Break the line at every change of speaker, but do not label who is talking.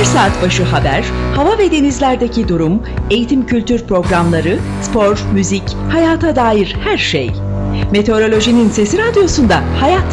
Her saat başı haber, hava ve denizlerdeki durum, eğitim kültür programları, spor, müzik, hayata dair her şey. Meteorolojinin Sesi Radyosu'nda hayat